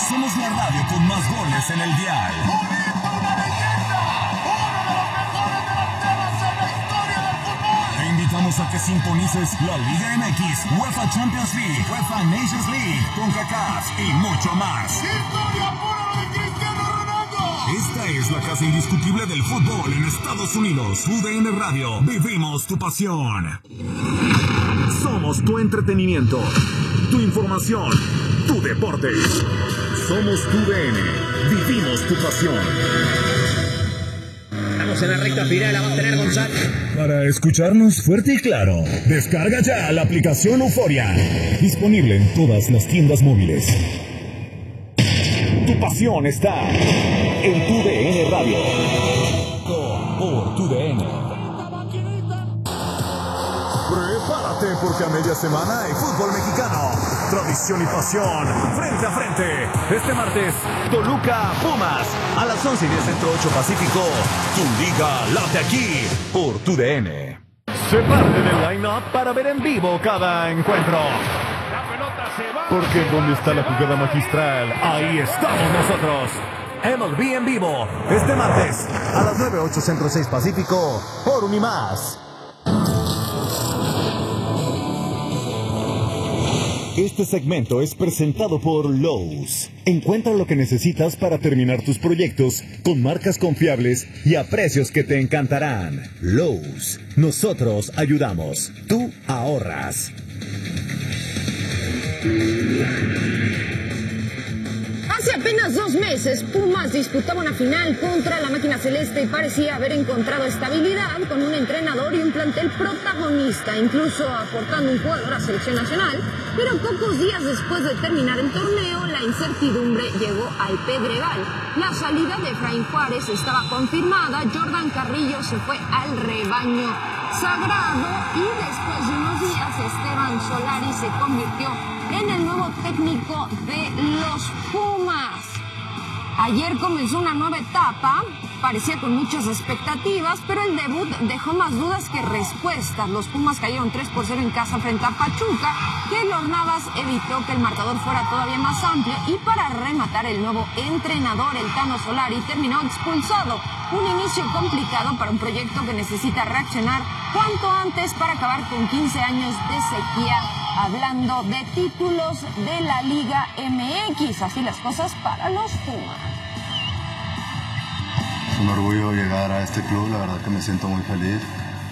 Somos la radio con más goles en el dial. Te invitamos a que sintonices la Liga MX, UEFA Champions League, UEFA Nations League, CONCACAF y mucho más. Esta es la casa indiscutible del fútbol en Estados Unidos. UDN Radio, vivimos tu pasión. Somos tu entretenimiento, tu información, tu deporte. Somos tu UDN, vivimos tu pasión. Estamos en la recta final, la va a tener González. Para escucharnos fuerte y claro, descarga ya la aplicación Euforia. Disponible en todas las tiendas móviles. Tu pasión está en tu DN Radio. Por tu DN. Prepárate porque a media semana hay fútbol mexicano. Tradición y pasión, frente a frente. Este martes, Toluca Pumas, a las 11:10 Centro 8 Pacífico. Tu liga late aquí, por tu DN. Se parte del line-up para ver en vivo cada encuentro. Porque ¿dónde está la jugada magistral? Ahí estamos nosotros. MLB en vivo, este martes, a las 9:08 Centro 6 Pacífico, por Unimás. Este segmento es presentado por Lowe's. Encuentra lo que necesitas para terminar tus proyectos con marcas confiables y a precios que te encantarán. Lowe's, nosotros ayudamos, tú ahorras. Hace apenas 2 meses, Pumas disputaba una final contra la máquina celeste y parecía haber encontrado estabilidad con un entrenador y un plantel protagonista, incluso aportando un jugador a selección nacional. Pero pocos días después de terminar el torneo, la incertidumbre llegó al Pedregal. La salida de Efraín Juárez estaba confirmada, Jordan Carrillo se fue al rebaño sagrado y después de unos días Esteban Solari se convirtió en el nuevo técnico de los Pumas. Ayer comenzó una nueva etapa, parecía con muchas expectativas, pero el debut dejó más dudas que respuestas. Los Pumas cayeron 3-0 en casa frente a Pachuca. Keylor Navas evitó que el marcador fuera todavía más amplio y para rematar el nuevo entrenador, el Tano Solari, terminó expulsado. Un inicio complicado para un proyecto que necesita reaccionar cuanto antes para acabar con 15 años de sequía, hablando de títulos de la Liga MX. Así las cosas para los Pumas. Es un orgullo llegar a este club, la verdad que me siento muy feliz.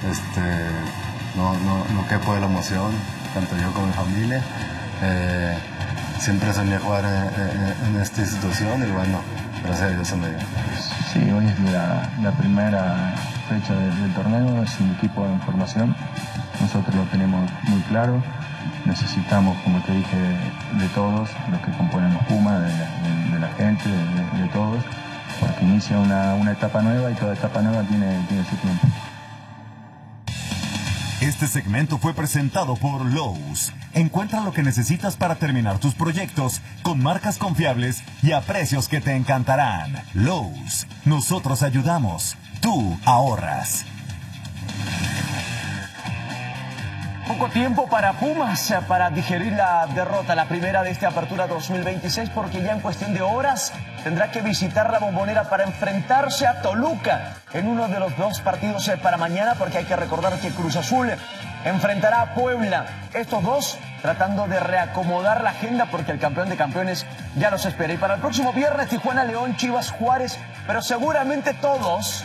No quepo de la emoción, tanto yo como mi familia. Siempre soñé jugar en esta institución y bueno, gracias a Dios se me dio. Sí, hoy es la primera fecha del torneo, es un equipo de formación. Nosotros lo tenemos muy claro. Necesitamos, como te dije, de todos los que componen los Pumas, de la gente, de todos, porque inicia una etapa nueva y toda etapa nueva tiene su tiempo. Este segmento fue presentado por Lowe's. Encuentra lo que necesitas para terminar tus proyectos con marcas confiables y a precios que te encantarán. Lowe's, nosotros ayudamos, tú ahorras. Poco tiempo para Pumas para digerir la derrota, la primera de esta apertura 2026, porque ya en cuestión de horas tendrá que visitar la Bombonera para enfrentarse a Toluca en uno de los 2 partidos para mañana, porque hay que recordar que Cruz Azul enfrentará a Puebla. Estos dos tratando de reacomodar la agenda porque el campeón de campeones ya los espera. Y para el próximo viernes, Tijuana, León, Chivas, Juárez, pero seguramente todos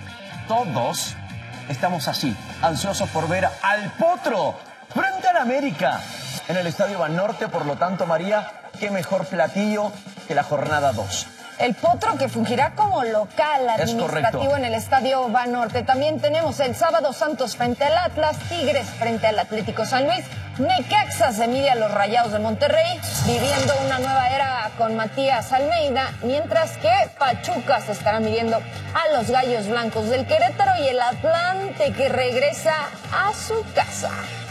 estamos así, ansiosos por ver al Potro frente al América en el Estadio Banorte. Por lo tanto, María, qué mejor platillo que la jornada 2. El Potro que fungirá como local administrativo en el Estadio Banorte. También tenemos el sábado Santos frente al Atlas, Tigres frente al Atlético San Luis, Necaxa se mide a los Rayados de Monterrey, viviendo una nueva era con Matías Almeida, mientras que Pachuca se estará midiendo a los Gallos Blancos del Querétaro y el Atlante que regresa a su casa.